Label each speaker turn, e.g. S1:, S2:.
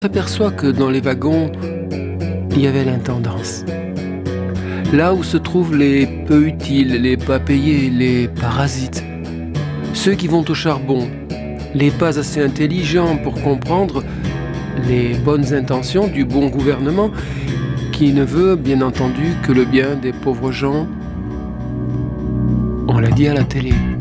S1: On s'aperçoit que dans les wagons, il y avait l'intendance. Là où se trouvent les peu utiles, les pas payés, les parasites. Ceux qui vont au charbon, les pas assez intelligents pour comprendre les bonnes intentions du bon gouvernement qui ne veut bien entendu que le bien des pauvres gens. On l'a dit à la télé.